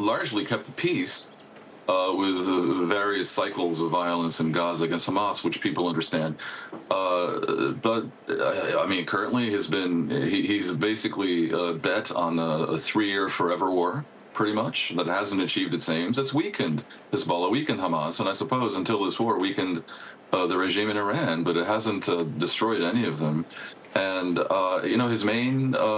largely kept the peace with various cycles of violence in Gaza against Hamas, which people understand. But I mean, currently he's basically bet on a 3-year forever war, pretty much, that hasn't achieved its aims. It's weakened Hezbollah, weakened Hamas, and I suppose until this war weakened the regime in Iran, but it hasn't destroyed any of them. And his main